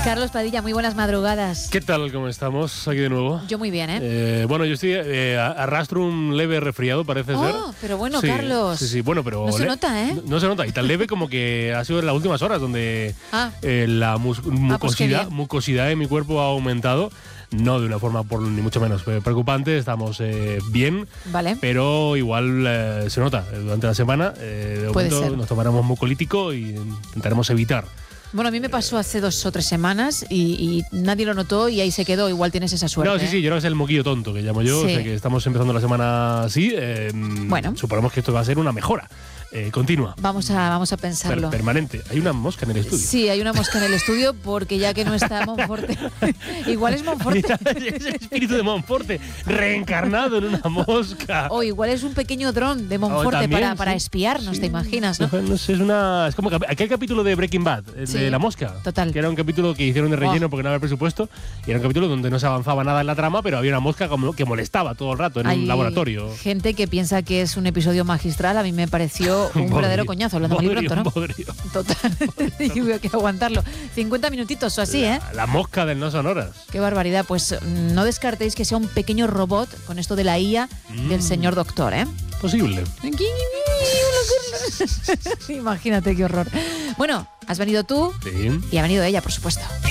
Carlos Padilla, muy buenas madrugadas. ¿Qué tal? ¿Cómo estamos? Aquí de nuevo. Yo muy bien, ¿eh? Bueno, yo estoy arrastro un leve resfriado, parece ser. Pero bueno, sí, Carlos. Sí, bueno, pero... No se nota, ¿eh? No se nota. Y tan leve como que ha sido en las últimas horas donde la mucosidad de mi cuerpo ha aumentado. No de una forma ni mucho menos preocupante, estamos bien, vale. Pero igual se nota durante la semana. De momento nos tomaremos mucolítico y intentaremos evitar. Bueno, a mí me pasó hace 2 o 3 semanas y nadie lo notó y ahí se quedó. Igual tienes esa suerte. No, sí, yo creo que es el moquillo tonto que llamo yo. Sí. O sea, que estamos empezando la semana así. Bueno. Suponemos que esto va a ser una mejora continua. Vamos a pensarlo. Permanente. Hay una mosca en el estudio. Sí, hay una mosca en el estudio porque ya que no está Monforte. Igual es Monforte. Es el espíritu de Monforte reencarnado en una mosca. O igual es un pequeño dron de Monforte para espiarnos, ¿te imaginas? ¿No? Es como aquel capítulo de Breaking Bad, de la mosca. Total. Que era un capítulo que hicieron de relleno porque no había presupuesto. Y era un capítulo donde no se avanzaba nada en la trama, pero había una mosca que molestaba todo el rato en un laboratorio. Gente que piensa que es un episodio magistral. A mí me pareció un verdadero coñazo, hablando mal y pronto, ¿no? Total. Y hubo que aguantarlo. 50 minutitos o así, La mosca del No Sonoras. Qué barbaridad. Pues no descartéis que sea un pequeño robot con esto de la IA del señor doctor, ¿eh? Posible. Imagínate qué horror. Bueno, has venido tú y ha venido ella, por supuesto.